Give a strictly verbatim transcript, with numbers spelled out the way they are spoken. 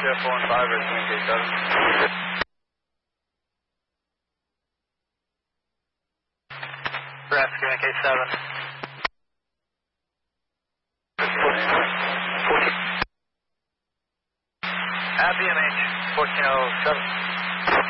Zero four one five, ready to K seven. Perhaps K seven. fourteen. At B M H, fourteen oh seven.